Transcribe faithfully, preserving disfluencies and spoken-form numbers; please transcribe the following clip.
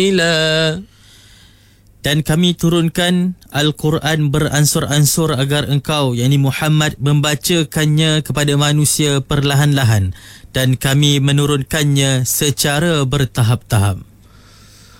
Dan kami turunkan Al-Quran beransur-ansur agar engkau, yakni Muhammad, membacakannya kepada manusia perlahan-lahan, dan kami menurunkannya secara bertahap-tahap.